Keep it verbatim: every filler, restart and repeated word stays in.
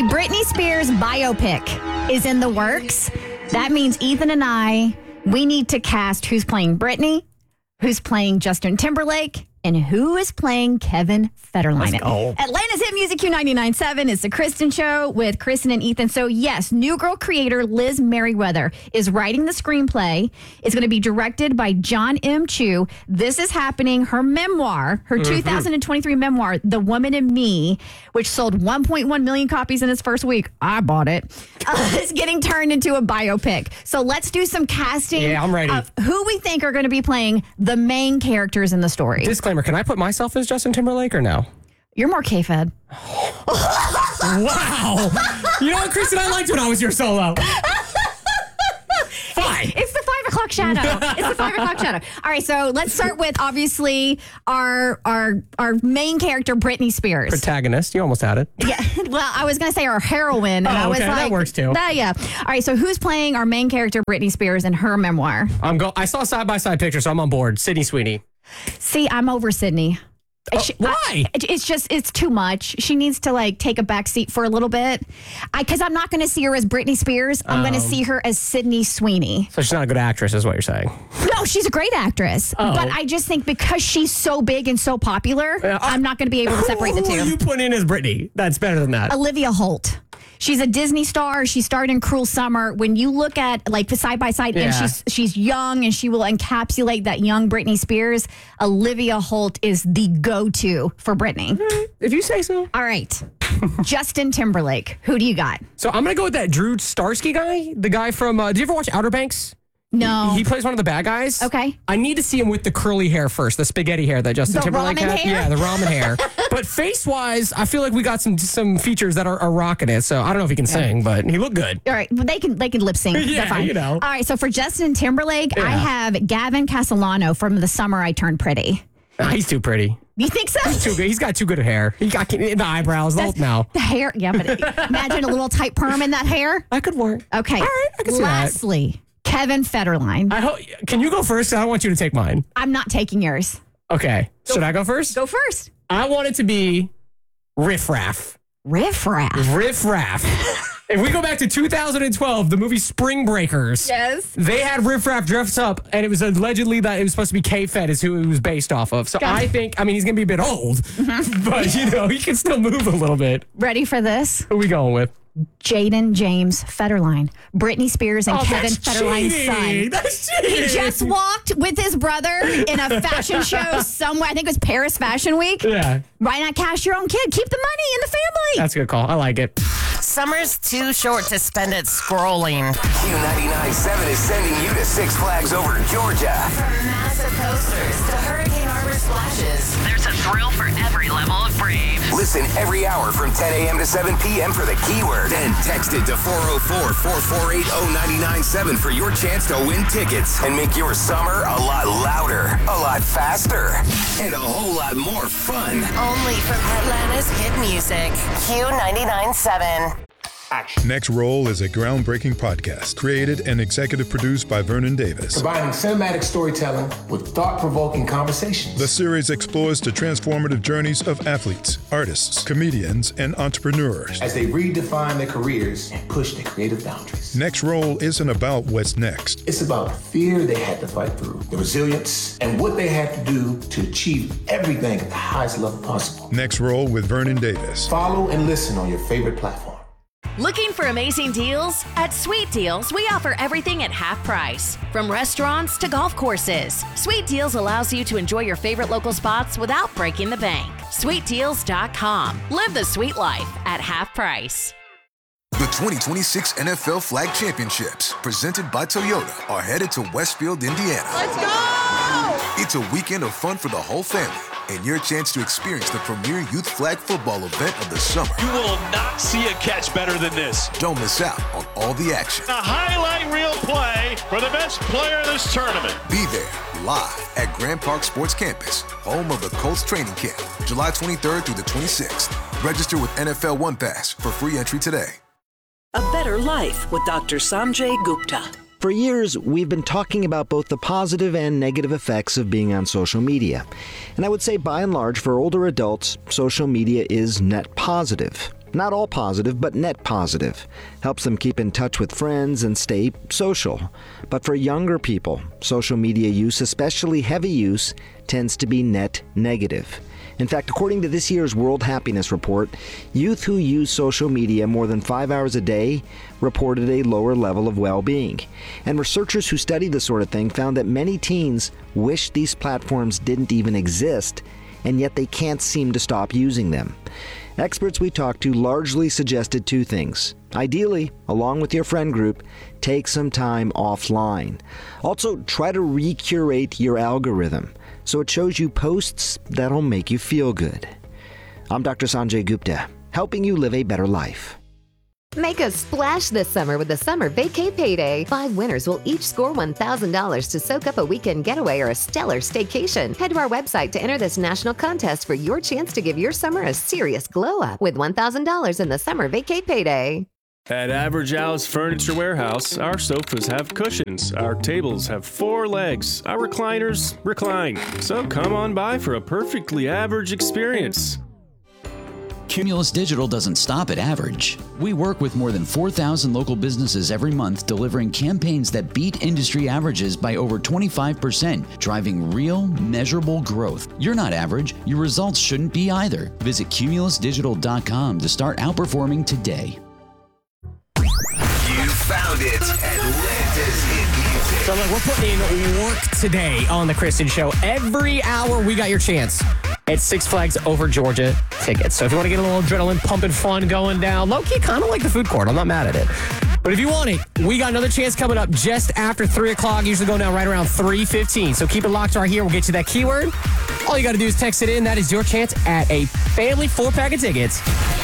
Britney Spears biopic is in the works. That means Ethan and I, we need to cast who's playing Britney, who's playing Justin Timberlake, and who is playing Kevin Federline. Atlanta's Hit Music Q ninety-nine point seven is the Kristen Show with Kristen and Ethan. So yes, New Girl creator Liz Merriweather is writing the screenplay. It's going to be directed by John M. Chu. This is happening. Her memoir, her mm-hmm. two thousand twenty-three memoir, The Woman in Me, which sold one point one million copies in its first week. I bought it. Uh, is getting turned into a biopic. So let's do some casting. Yeah, I'm ready. Of who we think are going to be playing the main characters in the story. Disclaimer, can I put myself as Justin Timberlake or no? You're more K-Fed. Wow. You know what, Kristen? I liked when I was your solo. Fine. It's the five o'clock shadow. It's the five o'clock shadow. All right, so let's start with, obviously, our our our main character, Britney Spears. Protagonist. You almost had it. Yeah. Well, I was going to say our heroine. And oh, I was okay. like, that works too. Nah, yeah. All right, so who's playing our main character, Britney Spears, in her memoir? I'm go. I saw side-by-side pictures, so I'm on board. Sydney Sweeney. See, I'm over Sydney. Oh, she, why? I, it's just, it's too much. She needs to like take a back seat for a little bit. I, Cause I'm not going to see her as Britney Spears. I'm um, going to see her as Sydney Sweeney. So she's not a good actress is what you're saying. No, she's a great actress. Oh. But I just think because she's so big and so popular, uh, I'm not going to be able to separate the two. Who you put in as Britney? That's better than that. Olivia Holt. She's a Disney star. She starred in Cruel Summer. When you look at like the side by side, and she's she's young and she will encapsulate that young Britney Spears. Olivia Holt is the go-to for Britney. If you say so. All right. Justin Timberlake. Who do you got? So I'm going to go with that Drew Starsky guy, the guy from, uh, did you ever watch Outer Banks? No. He, he plays one of the bad guys. Okay. I need to see him with the curly hair first, the spaghetti hair that Justin the Timberlake ramen had. Hair? Yeah, the ramen hair. But face-wise, I feel like we got some some features that are, are rocking it. So I don't know if he can yeah. sing, but he looked good. All right, well, they can they can lip sync. Yeah, They're fine. you know. All right, so for Justin Timberlake, yeah. I have Gavin Castellano from The Summer I Turned Pretty. Oh, he's too pretty. You think so? He's too good. He's got too good hair. He got the eyebrows. The, no. The hair. Yeah, but imagine a little tight perm in that hair. That could work. Okay. All right. I can see Lastly, that. Kevin Federline. I hope. Can you go first? I don't want you to take mine. I'm not taking yours. Okay. Go, Should I go first? Go first. I want it to be Riff Raff. Riff Raff. Riff Raff. If we go back to two thousand twelve, the movie Spring Breakers. Yes. They had Riff Raff dressed up, and it was allegedly that it was supposed to be K-Fed is who it was based off of. So Got I it. think, I mean, he's going to be a bit old, mm-hmm. but, you know, he can still move a little bit. Ready for this? Who are we going with? Jaden James Federline. Britney Spears and oh, Kevin that's Federline's cheating. son. That's cheating. He just walked with his brother in a fashion show somewhere. I think it was Paris Fashion Week. Yeah. Why not cash your own kid? Keep the money in the family. That's a good call. I like it. Summer's too short to spend it scrolling. Q ninety-nine point seven is sending you to Six Flags Over Georgia. From massive coasters to Hurricane Harbor splashes, there's a thrill for every level of brave. Listen every hour from ten a.m. to seven p.m. for the keyword. Then text it to four oh four, four four eight, oh nine nine seven for your chance to win tickets and make your summer a lot louder, a lot faster, and a whole lot more fun. Only from Atlanta's Hit Music. Q ninety-nine point seven. Action. Next Roll is a groundbreaking podcast created and executive produced by Vernon Davis. Combining cinematic storytelling with thought-provoking conversations. The series explores the transformative journeys of athletes, artists, comedians, and entrepreneurs as they redefine their careers and push their creative boundaries. Next Roll isn't about what's next. It's about the fear they had to fight through, the resilience, and what they had to do to achieve everything at the highest level possible. Next Roll with Vernon Davis. Follow and listen on your favorite platform. Looking for amazing deals? At Sweet Deals, we offer everything at half price. From restaurants to golf courses, Sweet Deals allows you to enjoy your favorite local spots without breaking the bank. sweet deals dot com. Live the sweet life at half price. The twenty twenty-six N F L Flag Championships, presented by Toyota, are headed to Westfield, Indiana. Let's go! It's a weekend of fun for the whole family, and your chance to experience the premier youth flag football event of the summer. You will not see a catch better than this. Don't miss out on all the action. A highlight reel play for the best player in this tournament. Be there live at Grand Park Sports Campus, home of the Colts training camp, July twenty-third through the twenty-sixth. Register with N F L One Pass for free entry today. A better life with Doctor Sanjay Gupta. For years, we've been talking about both the positive and negative effects of being on social media. And I would say by and large, for older adults, social media is net positive. Not all positive, but net positive. Helps them keep in touch with friends and stay social. But for younger people, social media use, especially heavy use, tends to be net negative. In fact, according to this year's World Happiness Report, youth who use social media more than five hours a day reported a lower level of well-being. And researchers who study this sort of thing found that many teens wish these platforms didn't even exist, and yet they can't seem to stop using them. Experts we talked to largely suggested two things. Ideally, along with your friend group, take some time offline. Also, try to recurate your algorithm so it shows you posts that'll make you feel good. I'm Doctor Sanjay Gupta, helping you live a better life. Make a splash this summer with the Summer Vacay Payday. Five winners will each score one thousand dollars to soak up a weekend getaway or a stellar staycation. Head to our website to enter this national contest for your chance to give your summer a serious glow-up with one thousand dollars in the Summer Vacay Payday. At Average Al's Furniture Warehouse, our sofas have cushions, our tables have four legs, our recliners recline. So come on by for a perfectly average experience. Cumulus Digital doesn't stop at average. We work with more than four thousand local businesses every month, delivering campaigns that beat industry averages by over twenty-five percent, driving real, measurable growth. You're not average. Your results shouldn't be either. Visit cumulus digital dot com to start outperforming today. You found it. Atlanta's hit music. So look, we're putting in work today on the Kristen Show. Every hour we got your chance at Six Flags Over Georgia tickets. So if you want to get a little adrenaline pumping fun going down, low-key kind of like the food court. I'm not mad at it. But if you want it, we got another chance coming up just after three o'clock, usually going down right around three fifteen. So keep it locked right here. We'll get you that keyword. All you got to do is text it in. That is your chance at a family four-pack of tickets